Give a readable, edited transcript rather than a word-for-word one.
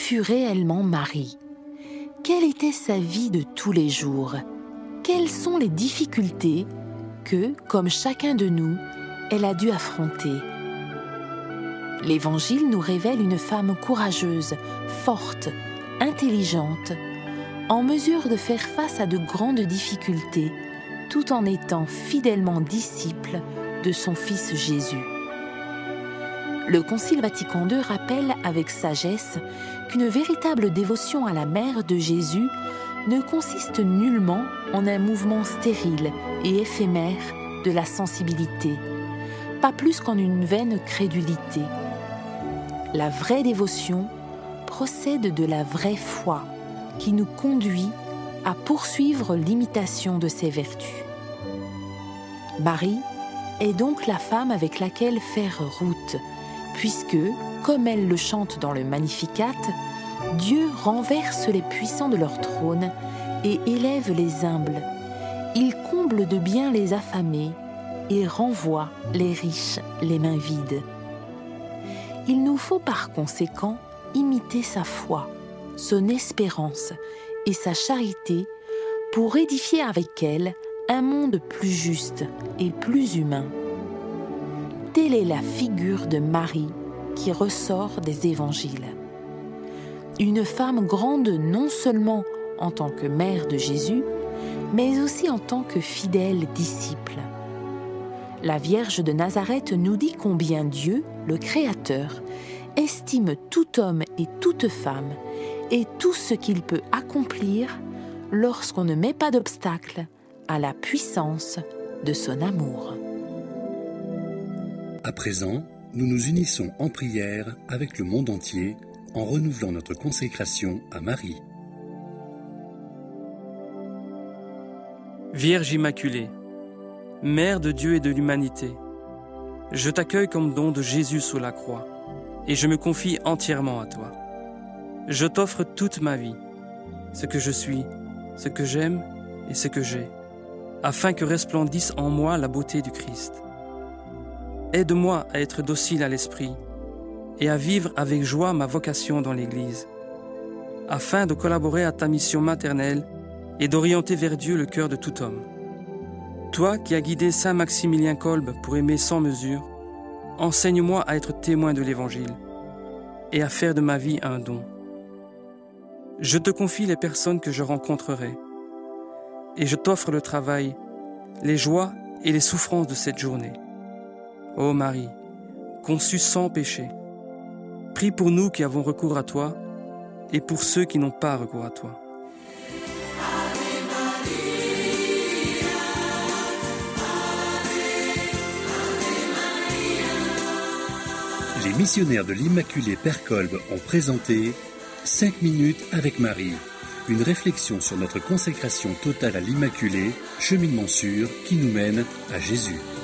fut réellement Marie? Quelle était sa vie de tous les jours? Quelles sont les difficultés que, comme chacun de nous, elle a dû affronter? L'Évangile nous révèle une femme courageuse, forte, intelligente, en mesure de faire face à de grandes difficultés, tout en étant fidèlement disciple de son Fils Jésus. Le Concile Vatican II rappelle avec sagesse qu'une véritable dévotion à la mère de Jésus ne consiste nullement en un mouvement stérile et éphémère de la sensibilité, pas plus qu'en une vaine crédulité. La vraie dévotion procède de la vraie foi qui nous conduit à poursuivre l'imitation de ses vertus. Marie est donc la femme avec laquelle faire route, puisque, comme elle le chante dans le Magnificat, Dieu renverse les puissants de leur trône et élève les humbles. Il comble de bien les affamés et renvoie les riches les mains vides. Il nous faut par conséquent imiter sa foi, son espérance et sa charité pour édifier avec elle un monde plus juste et plus humain. Telle est la figure de Marie qui ressort des évangiles. Une femme grande non seulement en tant que mère de Jésus, mais aussi en tant que fidèle disciple. La Vierge de Nazareth nous dit combien Dieu, le Créateur, estime tout homme et toute femme et tout ce qu'il peut accomplir lorsqu'on ne met pas d'obstacle à la puissance de son amour. À présent, nous nous unissons en prière avec le monde entier en renouvelant notre consécration à Marie. Vierge Immaculée, Mère de Dieu et de l'humanité, je t'accueille comme don de Jésus sous la croix et je me confie entièrement à toi. Je t'offre toute ma vie, ce que je suis, ce que j'aime et ce que j'ai, afin que resplendisse en moi la beauté du Christ. Aide-moi à être docile à l'esprit et à vivre avec joie ma vocation dans l'Église, afin de collaborer à ta mission maternelle et d'orienter vers Dieu le cœur de tout homme. Toi qui as guidé Saint Maximilien Kolbe pour aimer sans mesure, enseigne-moi à être témoin de l'Évangile et à faire de ma vie un don. Je te confie les personnes que je rencontrerai et je t'offre le travail, les joies et les souffrances de cette journée. Ô Marie, conçue sans péché, prie pour nous qui avons recours à toi et pour ceux qui n'ont pas recours à toi. Les missionnaires de l'Immaculée Père Kolbe ont présenté 5 minutes avec Marie, une réflexion sur notre consécration totale à l'Immaculée, cheminement sûr qui nous mène à Jésus.